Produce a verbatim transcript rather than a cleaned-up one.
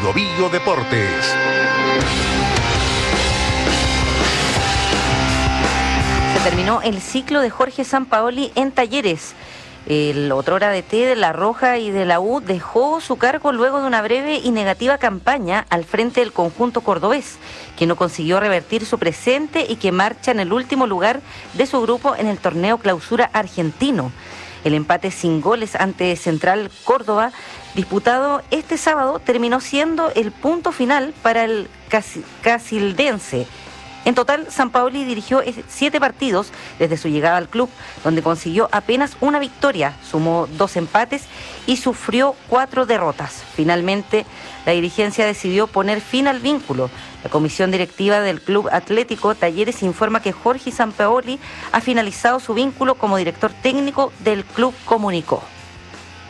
Bio Bio Deportes. Se terminó el ciclo de Jorge Sampaoli en Talleres. El otrora D T de La Roja y de la U dejó su cargo luego de una breve y negativa campaña al frente del conjunto cordobés, que no consiguió revertir su presente y que marcha en el último lugar de su grupo en el torneo Clausura argentino. El empate sin goles ante Central Córdoba, disputado este sábado, terminó siendo el punto final para el casildense. En total, Sampaoli dirigió siete partidos desde su llegada al club, donde consiguió apenas una victoria, sumó dos empates y sufrió cuatro derrotas. Finalmente, la dirigencia decidió poner fin al vínculo. La comisión directiva del Club Atlético Talleres informa que Jorge Sampaoli ha finalizado su vínculo como director técnico del club Comunicó.